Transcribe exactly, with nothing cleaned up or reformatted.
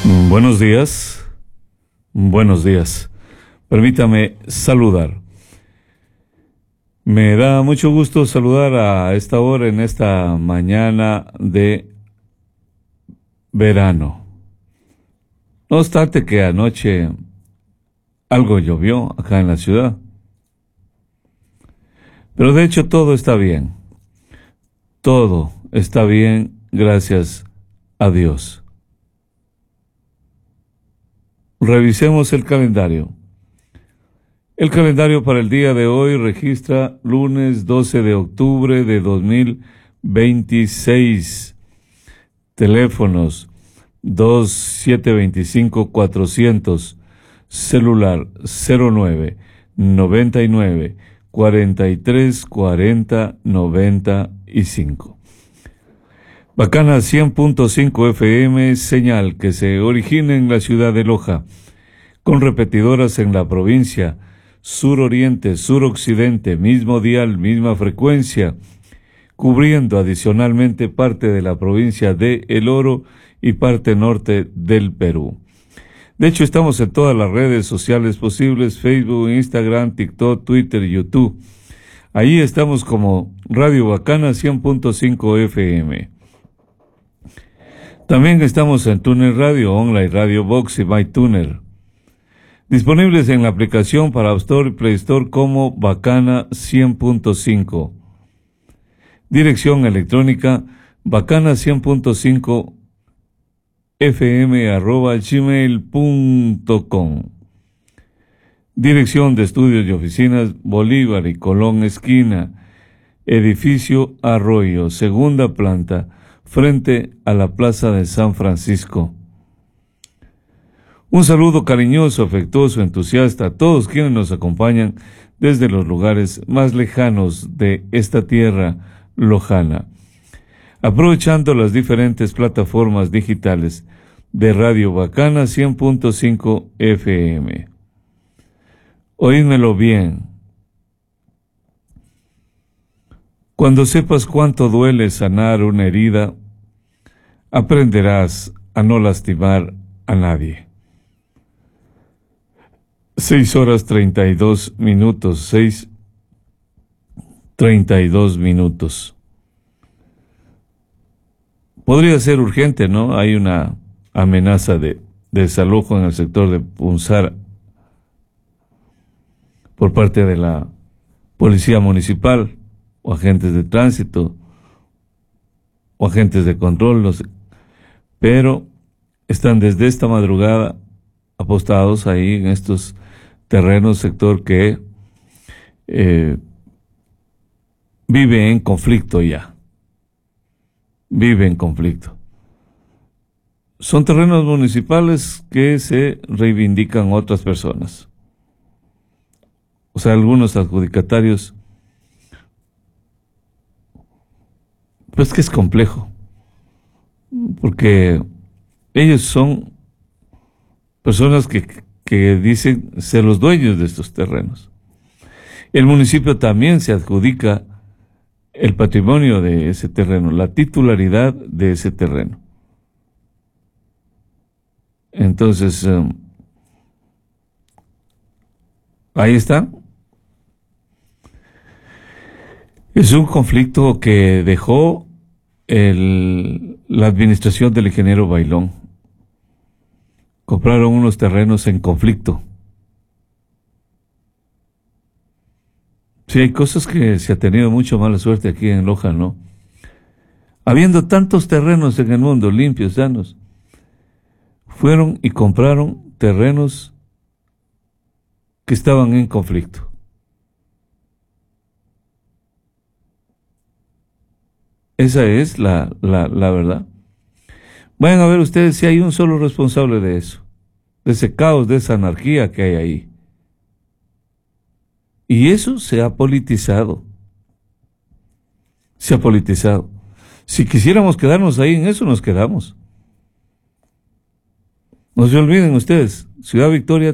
Buenos días, buenos días. Permítame saludar. Me da mucho gusto saludar a esta hora en esta mañana de verano. No obstante que anoche algo llovió acá en la ciudad. Pero de hecho todo está bien. Todo está bien, gracias a Dios. Revisemos el calendario. El calendario para el día de hoy registra lunes doce de octubre de dos mil veintiséis. Teléfonos dos siete dos cinco cuatrocientos, celular cero nueve noventa y nueve cuarenta y tres cuarenta noventa y cinco. Bacana cien punto cinco F M, señal que se origina en la ciudad de Loja, con repetidoras en la provincia, suroriente, suroccidente, mismo dial, misma frecuencia, cubriendo adicionalmente parte de la provincia de El Oro y parte norte del Perú. De hecho, estamos en todas las redes sociales posibles, Facebook, Instagram, TikTok, Twitter, YouTube. Ahí estamos como Radio Bacana cien punto cinco F M. También estamos en Tuner Radio, Online Radio Box y MyTuner. Disponibles en la aplicación para App Store y Play Store como Bacana cien punto cinco. Dirección electrónica bacana cien punto cinco fm arroba gmail punto com. Dirección de estudios y oficinas Bolívar y Colón esquina, edificio Arroyo, segunda planta, frente a la Plaza de San Francisco. Un saludo cariñoso, afectuoso, entusiasta a todos quienes nos acompañan desde los lugares más lejanos de esta tierra lojana, aprovechando las diferentes plataformas digitales de Radio Bacana cien punto cinco F M. Oídmelo bien. Cuando sepas cuánto duele sanar una herida, aprenderás a no lastimar a nadie. Seis horas treinta y dos minutos, seis treinta y dos minutos. Podría ser urgente, ¿no? Hay una amenaza de desalojo en el sector de Punzar por parte de la Policía Municipal o agentes de tránsito o agentes de control, no sé. Pero están desde esta madrugada apostados ahí en estos terrenos, sector que eh, vive en conflicto ya. Vive en conflicto. Son terrenos municipales que se reivindican otras personas. O sea, algunos adjudicatarios. Pues que es complejo. Porque ellos son personas que, que dicen ser los dueños de estos terrenos. El municipio también se adjudica el patrimonio de ese terreno, la titularidad de ese terreno. Entonces, um, ahí está. Es un conflicto que dejó el, la administración del ingeniero Bailón. Compraron unos terrenos en conflicto. Sí, hay cosas que se ha tenido mucho mala suerte aquí en Loja, ¿no? Habiendo tantos terrenos en el mundo, limpios, sanos, fueron y compraron terrenos que estaban en conflicto. Esa es la, la, la verdad. Vayan a ver ustedes si hay un solo responsable de eso, de ese caos, de esa anarquía que hay ahí. Y eso se ha politizado. Se ha politizado. Si quisiéramos quedarnos ahí en eso, nos quedamos. No se olviden ustedes, Ciudad Victoria